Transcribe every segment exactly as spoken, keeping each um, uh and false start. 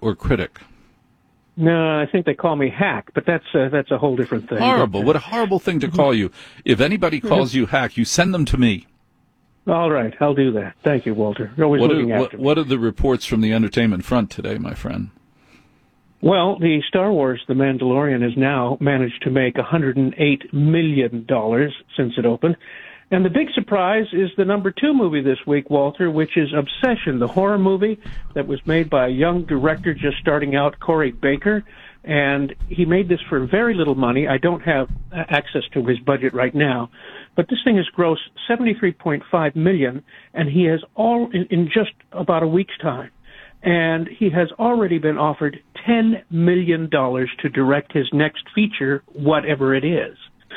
or critic? No, I think they call me hack, but that's uh, that's a whole different thing. Horrible. What a horrible thing to call you. If anybody calls you hack, you send them to me. All right, I'll do that. Thank you, Walter. You're always what looking are, after what, me. What are the reports from the entertainment front today, my friend? Well, the Star Wars The Mandalorian has now managed to make one hundred eight million dollars since it opened. And the big surprise is the number two movie this week, Walter, which is Obsession, the horror movie that was made by a young director just starting out, Corey Baker. And he made this for very little money. I don't have access to his budget right now. But this thing has grossed seventy-three point five million dollars, and he has all in, in just about a week's time. And he has already been offered ten million dollars to direct his next feature, whatever it is.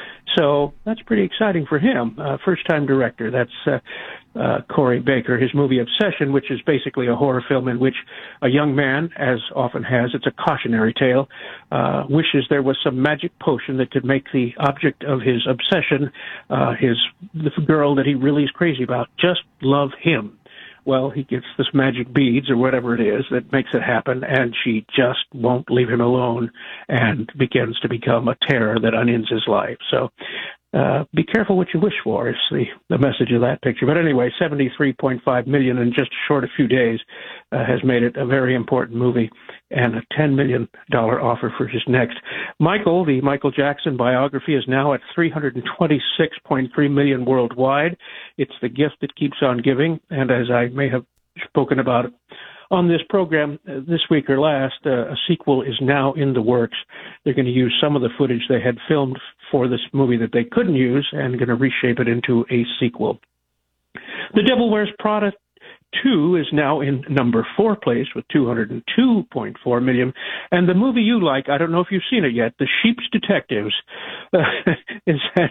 So that's pretty exciting for him. Uh, first-time director. That's uh, uh, Corey Baker. His movie Obsession, which is basically a horror film in which a young man, as often has, it's a cautionary tale, uh, wishes there was some magic potion that could make the object of his obsession, uh, his the girl that he really is crazy about, just love him. Well, he gets this magic beads or whatever it is that makes it happen, and she just won't leave him alone and begins to become a terror that unends his life. So uh, be careful what you wish for is the, the message of that picture. But anyway, seventy-three point five million dollars in just a short a few days uh, has made it a very important movie and a ten million dollars offer for his next. Michael, the Michael Jackson biography, is now at three hundred twenty-six point three million dollars worldwide. It's the gift that keeps on giving, and as I may have spoken about on this program uh, this week or last, uh, a sequel is now in the works. They're going to use some of the footage they had filmed for this movie that they couldn't use and going to reshape it into a sequel. The Devil Wears Prada two is now in number four place with two hundred two point four million. And the movie you like, I don't know if you've seen it yet, The Sheep's Detectives, uh, is at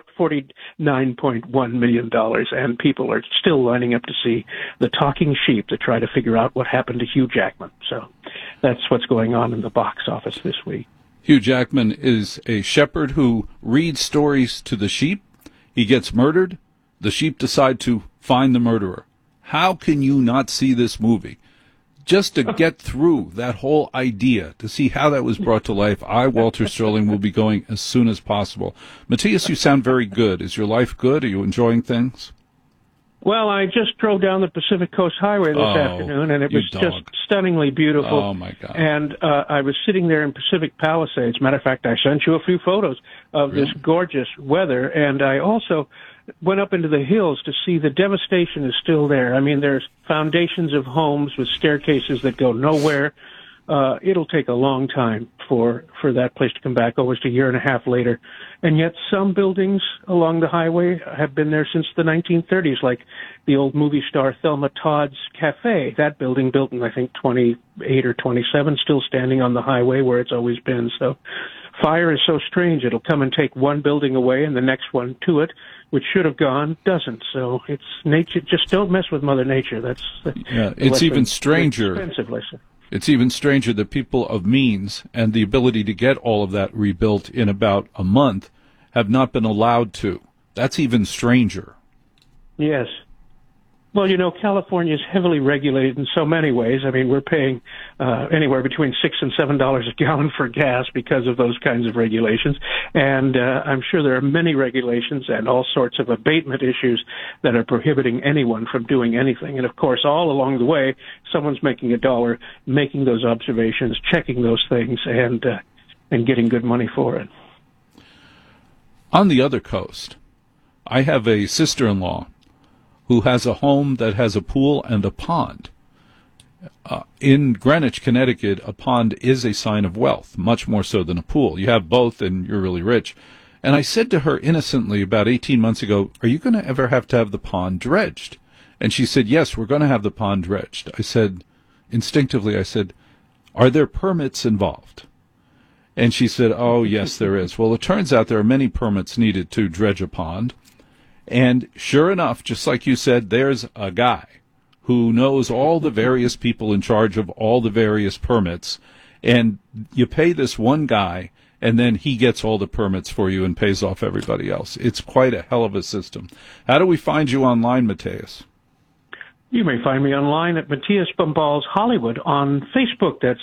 forty-nine point one million dollars. And people are still lining up to see The Talking Sheep to try to figure out what happened to Hugh Jackman. So that's what's going on in the box office this week. Hugh Jackman is a shepherd who reads stories to the sheep. He gets murdered. The sheep decide to find the murderer. How can you not see this movie? Just to get through that whole idea, to see how that was brought to life, I, Walter Sterling, will be going as soon as possible. Matthias, you sound very good. Is your life good? Are you enjoying things? Well, I just drove down the Pacific Coast Highway this oh, afternoon, and it was dog. just stunningly beautiful. Oh, my God. And uh, I was sitting there in Pacific Palisades. Matter of fact, I sent you a few photos of Really? this gorgeous weather, and I also went up into the hills to see the devastation is still there. I mean, there's foundations of homes with staircases that go nowhere. Uh, it'll take a long time for, for that place to come back, almost a year and a half later. And yet some buildings along the highway have been there since the nineteen thirties, like the old movie star Thelma Todd's Cafe. That building, built in, I think, twenty-eight or twenty-seven, still standing on the highway where it's always been. So fire is so strange. It'll come and take one building away and the next one to it, which should have gone, doesn't. So it's nature. Just don't mess with Mother Nature. That's yeah, it's even stranger. Expensive lesson. It's even stranger that people of means and the ability to get all of that rebuilt in about a month have not been allowed to. That's even stranger. Yes. Well, you know, California is heavily regulated in so many ways. I mean, we're paying uh, anywhere between six and seven dollars a gallon for gas because of those kinds of regulations. And uh, I'm sure there are many regulations and all sorts of abatement issues that are prohibiting anyone from doing anything. And of course, all along the way, someone's making a dollar, making those observations, checking those things, and uh, and getting good money for it. On the other coast, I have a sister-in-law who has a home that has a pool and a pond. Uh, in Greenwich, Connecticut, a pond is a sign of wealth, much more so than a pool. You have both, and you're really rich. And I said to her innocently about eighteen months ago, are you going to ever have to have the pond dredged? And she said, yes, we're going to have the pond dredged. I said, instinctively, I said, are there permits involved? And she said, oh, yes, there is. Well, it turns out there are many permits needed to dredge a pond. And sure enough, just like you said, there's a guy who knows all the various people in charge of all the various permits. And you pay this one guy, and then he gets all the permits for you and pays off everybody else. It's quite a hell of a system. How do we find you online, Matthias? You may find me online at Matthias Bumbal's Hollywood on Facebook. That's